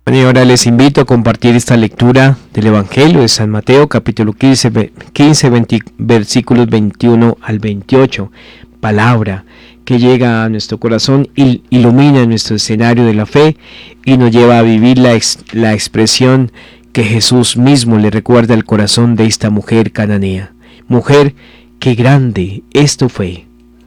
Bueno, y ahora les invito a compartir esta lectura del Evangelio de San Mateo, capítulo 15, versículos 21 al 28. Palabra que llega a nuestro corazón, ilumina nuestro escenario de la fe y nos lleva a vivir la expresión que Jesús mismo le recuerda al corazón de esta mujer cananea. Mujer, qué grande es tu fe.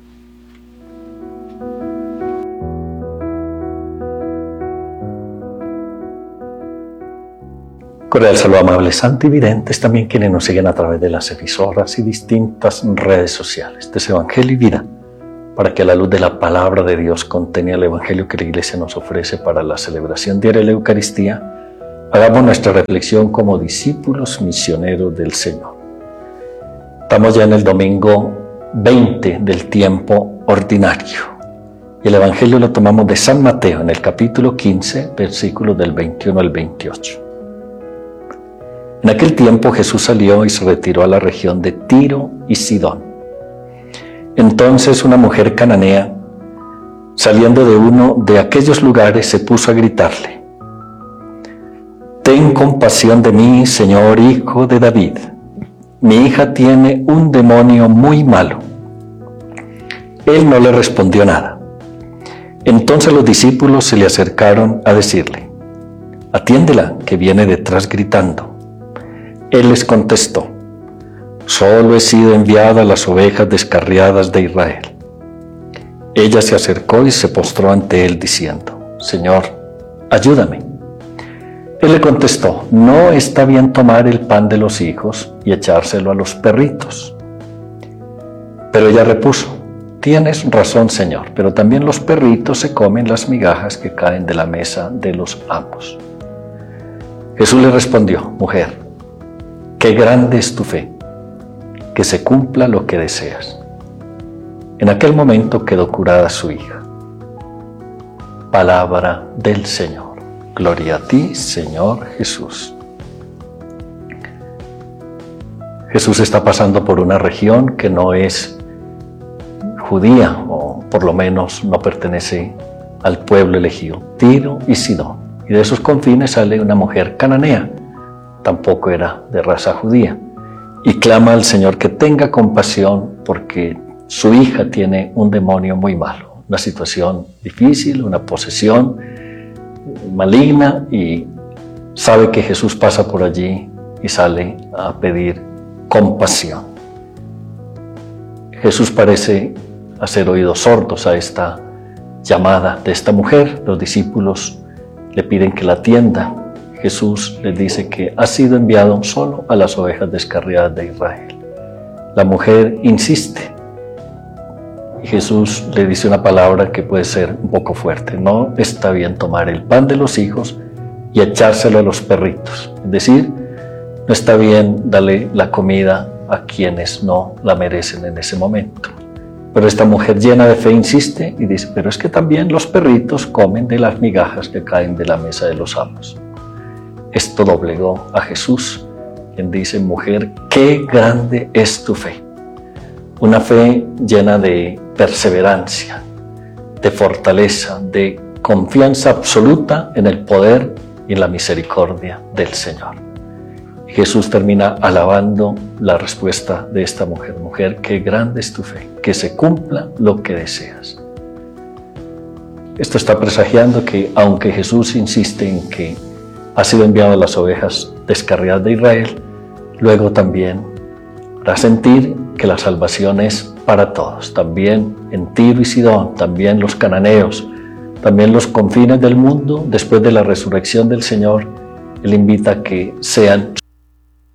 Cordial saludo, amables santividentes, también quienes nos siguen a través de las emisoras y distintas redes sociales. Este es Evangelio y Vida, para que a la luz de la palabra de Dios contenida el Evangelio que la Iglesia nos ofrece para la celebración diaria de la Eucaristía, hagamos nuestra reflexión como discípulos misioneros del Señor. Estamos ya en el domingo 20 del tiempo ordinario. Y el Evangelio lo tomamos de San Mateo, en el capítulo 15, versículos del 21 al 28. En aquel tiempo Jesús salió y se retiró a la región de Tiro y Sidón. Entonces una mujer cananea, saliendo de uno de aquellos lugares, se puso a gritarle: «Ten compasión de mí, Señor, hijo de David. Mi hija tiene un demonio muy malo». Él no le respondió nada. Entonces los discípulos se le acercaron a decirle: «Atiéndela, que viene detrás gritando». Él les contestó: «Solo he sido enviado a las ovejas descarriadas de Israel». Ella se acercó y se postró ante él diciendo: «Señor, ayúdame». Él le contestó: «No está bien tomar el pan de los hijos y echárselo a los perritos». Pero ella repuso: «Tienes razón, Señor, pero también los perritos se comen las migajas que caen de la mesa de los amos». Jesús le respondió: «Mujer, qué grande es tu fe, que se cumpla lo que deseas». En aquel momento quedó curada su hija. Palabra del Señor. Gloria a ti, Señor Jesús. Jesús está pasando por una región que no es judía, o por lo menos no pertenece al pueblo elegido, Tiro y Sidón. Y de esos confines sale una mujer cananea, tampoco era de raza judía, y clama al Señor que tenga compasión porque su hija tiene un demonio muy malo, una situación difícil, una posesión maligna, y sabe que Jesús pasa por allí y sale a pedir compasión. Jesús parece hacer oídos sordos a esta llamada de esta mujer. Los discípulos le piden que la atienda. Jesús les dice que ha sido enviado solo a las ovejas descarriadas de Israel. La mujer insiste y Jesús le dice una palabra que puede ser un poco fuerte: no está bien tomar el pan de los hijos y echárselo a los perritos. Es decir, no está bien darle la comida a quienes no la merecen en ese momento. Pero esta mujer llena de fe insiste y dice: pero es que también los perritos comen de las migajas que caen de la mesa de los amos. Esto doblegó a Jesús, quien dice: mujer, qué grande es tu fe. Una fe llena de perseverancia, de fortaleza, de confianza absoluta en el poder y en la misericordia del Señor. Jesús termina alabando la respuesta de esta mujer: mujer, qué grande es tu fe, que se cumpla lo que deseas. Esto está presagiando que, aunque Jesús insiste en que ha sido enviado a las ovejas descarriadas de Israel, luego también hará sentir que la salvación es para todos, también en Tiro y Sidón, también los cananeos, también los confines del mundo. Después de la resurrección del Señor, Él invita a que sean